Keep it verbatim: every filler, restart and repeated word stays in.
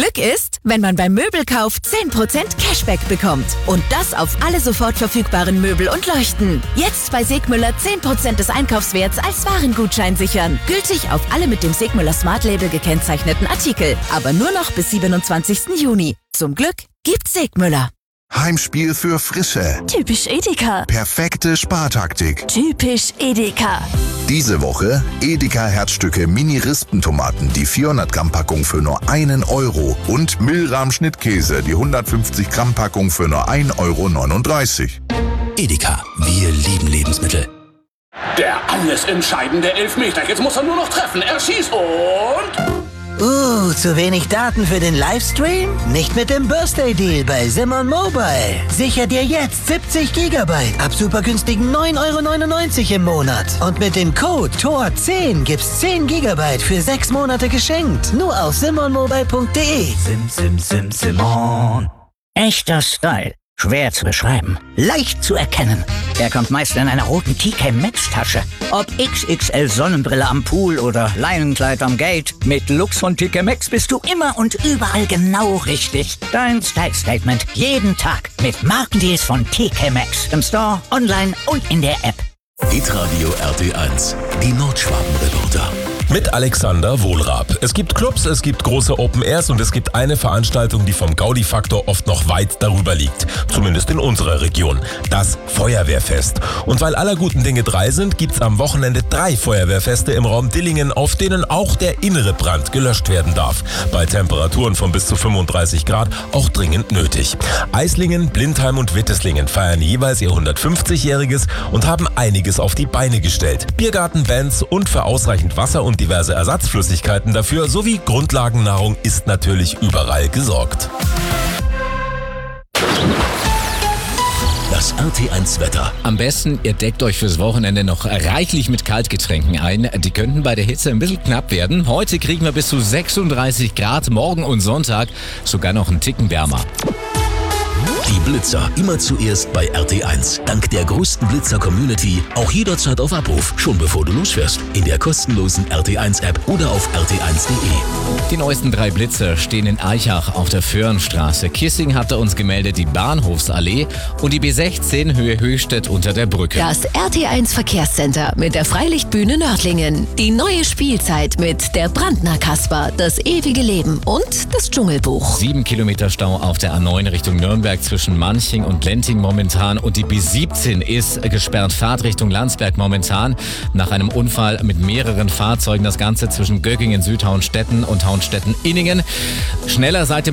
Glück ist, wenn man beim Möbelkauf zehn Prozent Cashback bekommt. Und das auf alle sofort verfügbaren Möbel und Leuchten. Jetzt bei Segmüller zehn Prozent des Einkaufswerts als Warengutschein sichern. Gültig auf alle mit dem Segmüller Smart Label gekennzeichneten Artikel. Aber nur noch bis siebenundzwanzigsten Juni. Zum Glück gibt's Segmüller. Heimspiel für Frische. Typisch Edeka. Perfekte Spartaktik. Typisch Edeka. Diese Woche Edeka Herzstücke Mini-Rispentomaten, die vierhundert Gramm Packung für nur einen Euro. Und Milram Schnittkäse, die hundertfünfzig Gramm Packung für nur ein Euro neununddreißig. Edeka, wir lieben Lebensmittel. Der alles entscheidende Elfmeter. Jetzt muss er nur noch treffen. Er schießt und... Uh, zu wenig Daten für den Livestream? Nicht mit dem Birthday Deal bei Simon Mobile. Sicher dir jetzt siebzig Gigabyte ab super günstigen neun Euro neunundneunzig im Monat. Und mit dem Code T O R zehn gibt's zehn Gigabyte für sechs Monate geschenkt. Nur auf simon mobile punkt de. Sim, sim, sim, Simon. Echter Style. Schwer zu beschreiben. Leicht zu erkennen. Er kommt meist in einer roten T K Maxx Tasche. Ob X X L Sonnenbrille am Pool oder Leinenkleid am Gate. Mit Looks von T K Maxx bist du immer und überall genau richtig. Dein Style Statement jeden Tag mit Markendeals von T K Maxx. Im Store, online und in der App. Hitradio R T eins. Die Nordschwaben-Reporter. Mit Alexander Wohlrab. Es gibt Clubs, es gibt große Open Airs und es gibt eine Veranstaltung, die vom Gaudi-Faktor oft noch weit darüber liegt. Zumindest in unserer Region. Das Feuerwehrfest. Und weil aller guten Dinge drei sind, gibt's am Wochenende drei Feuerwehrfeste im Raum Dillingen, auf denen auch der innere Brand gelöscht werden darf. Bei Temperaturen von bis zu fünfunddreißig Grad auch dringend nötig. Eislingen, Blindheim und Witteslingen feiern jeweils ihr hundertfünfzigjähriges und haben einiges auf die Beine gestellt. Biergarten, Bands und für ausreichend Wasser und diverse Ersatzflüssigkeiten dafür sowie Grundlagennahrung ist natürlich überall gesorgt. Das R T eins Wetter. Am besten, ihr deckt euch fürs Wochenende noch reichlich mit Kaltgetränken ein. Die könnten bei der Hitze ein bisschen knapp werden. Heute kriegen wir bis zu sechsunddreißig Grad, morgen und Sonntag sogar noch einen Ticken wärmer. Die Blitzer immer zuerst bei R T eins. Dank der größten Blitzer-Community auch jederzeit auf Abruf, schon bevor du losfährst. In der kostenlosen R T eins App oder auf r t eins punkt de. Die neuesten drei Blitzer stehen in Eichach auf der Föhrenstraße. Kissing hatte uns gemeldet die Bahnhofsallee und die B sechzehn Höhe Höchstädt unter der Brücke. Das R T eins Verkehrscenter mit der Freilichtbühne Nördlingen. Die neue Spielzeit mit der Brandner Kasper, das ewige Leben und das Dschungelbuch. Sieben Kilometer Stau auf der A neun Richtung Nürnberg zwischen Manching und Lenting momentan und die B siebzehn ist gesperrt, Fahrt Richtung Landsberg momentan nach einem Unfall mit mehreren Fahrzeugen, das Ganze zwischen Göggingen, Südhauenstetten und Hauenstetten-Inningen. Schneller seid ihr